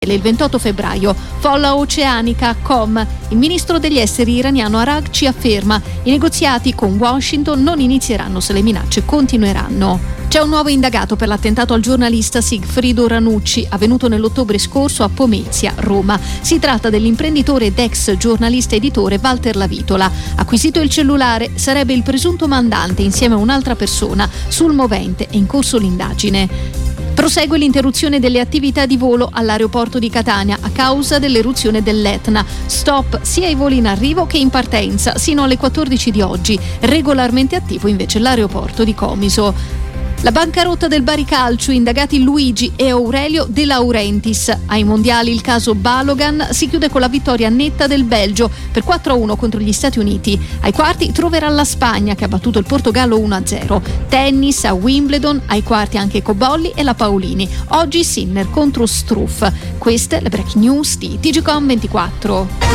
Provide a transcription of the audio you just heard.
il 28 febbraio. Folla oceanica, Com. Il ministro degli esteri iraniano Araghchi afferma: i negoziati con Washington non inizieranno se le minacce continueranno. C'è un nuovo indagato per l'attentato al giornalista Sigfrido Ranucci, avvenuto nell'ottobre scorso a Pomezia, Roma. Si tratta dell'imprenditore ed ex giornalista editore Walter Lavitola. Acquisito il cellulare, sarebbe il presunto mandante insieme a un'altra persona. Sul movente è in corso l'indagine. Prosegue l'interruzione delle attività di volo all'aeroporto di Catania a causa dell'eruzione dell'Etna. Stop sia ai voli in arrivo che in partenza sino alle 14 di oggi. Regolarmente attivo invece l'aeroporto di Comiso. La bancarotta del Bari Calcio, indagati Luigi e Aurelio De Laurentiis. Ai mondiali il caso Balogan si chiude con la vittoria netta del Belgio per 4-1 contro gli Stati Uniti. Ai quarti troverà la Spagna che ha battuto il Portogallo 1-0. Tennis a Wimbledon, ai quarti anche Cobolli e la Paolini. Oggi Sinner contro Struff. Queste le breaking news di TGcom 24.